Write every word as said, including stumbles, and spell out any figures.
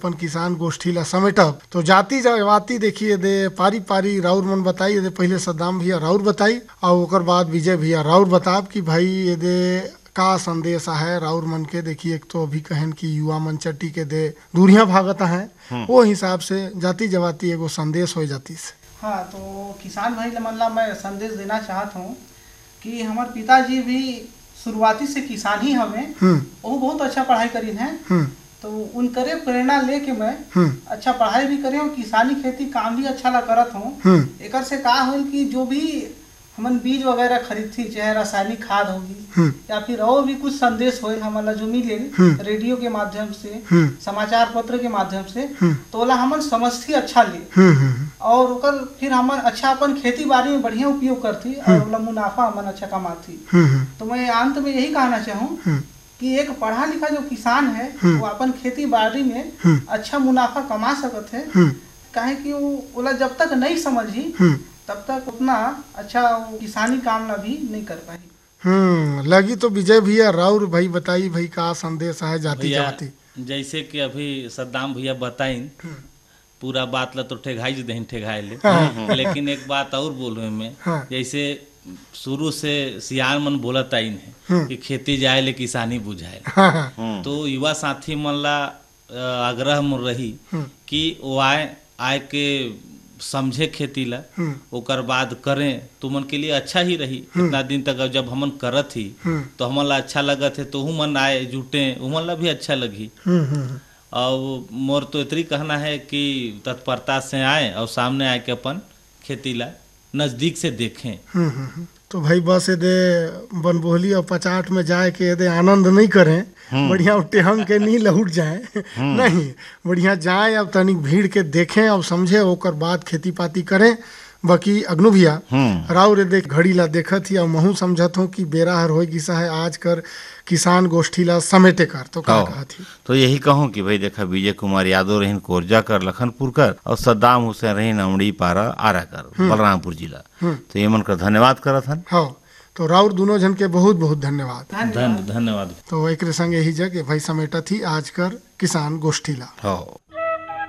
अपन किसान गोष्ठी ला समेटब। तो जाति जवाति देखिए दे पारी पारी राउर मन बताई दे, पहले सद्दाम भैया राउर बताई और ओकर बाद विजय भैया राउर बताब कि भाई ये दे का संदेश है राउर मन के। देखिए एक तो अभी कहन कि युवा मन चट्टी के दे दूरियां भागत है, वो हिसाब से जाति जवाति एगो संदेश हो जाती से। हाँ, तो किसान भाई मन ला मैं संदेश देना चाहता हूँ कि हमारे पिताजी भी शुरुआती से किसान ही हमें, वो बहुत अच्छा पढ़ाई करी है, तो उनकरे प्रेरणा लेके मैं अच्छा पढ़ाई भी करे हूँ, किसानी खेती काम भी अच्छा ला करत हूँ। एक से का हो कि जो भी हमन बीज वगैरह खरीद थी, चाहे रासायनिक खाद होगी या फिर और भी कुछ संदेश हो हमारा जो मिले रेडियो के माध्यम से, समाचार पत्र के माध्यम से, तो ओला हमन समझती अच्छा ले और ओकर फिर हमन अच्छा अपन खेती बाड़ी में बढ़िया उपयोग करती और ओला मुनाफा हमन अच्छा कमाती। तो मैं अंत में यही कहना चाहूँ कि एक पढ़ा लिखा जो किसान है वो अपन खेती बाड़ी में अच्छा मुनाफा कमा सकते है, काहे कि वो ओला जब तक नहीं समझी तब तक उतना अच्छा किसानी काम ना भी नहीं कर पाई। हम्म लगी तो विजय भैया राउर भाई बताई भाई का संदेश है जाति जाति। जैसे कि अभी सद्दाम भैया बताइन पूरा बात ला तो ठेगाई दे ठेगाए ले, लेकिन एक बात और बोलूँ मैं, जैसे शुरू से सियान मन बोलत आइन है कि खेती जाए ले किसानी बुझाए, तो युवा साथी मन ला आग्रह मन रही कि वो आए आए के समझे खेती ला, ओकर बाद करें तो मन के लिए अच्छा ही रही। इतना दिन तक जब हमन करत ही तो हमन ला अच्छा लगत है, तो हूँ मन आए जुटे उमन ला भी अच्छा लगी। और मोर तो इतनी कहना है कि तत्परता से आए और सामने आए के अपन खेती ला नजदीक से देखें। तो भाई बस ये बनबोहली और पचाट में जाए के ये आनंद नहीं करें, बढ़िया टेहंग के नहीं लहुट जाए नहीं, बढ़िया जाए अब तनिक भीड़ के देखें और समझे ओकर बाद खेती पाती करें। बाकी अग्नु भैया राव रे देख घड़ी ला देखत ही और महू समझत हूँ कि बेरा हर होए गिसा है आज कर किसान गोष्ठी ला समेटे कर, तो क्या कहा थी? तो यही कहूँ कि भाई देखा विजय कुमार यादव रहीन कोरजा कर लखनपुर कर और सद्दाम हुसैन रहीन अमड़ी पारा आरा कर बलरामपुर जिला, तो ये मन कर धन्यवाद करत हन। हाँ, तो राउर दोनों जन के बहुत बहुत धन्यवाद। धन्यवाद। तो एक संग यही जगह भाई समेटा थी आज कर किसान गोष्ठी ला। हाँ।